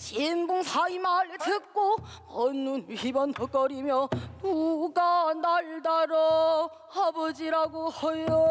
신봉사의 말 듣고 번눈 휘번덕거리며 누가 날 달아 아버지라고 허여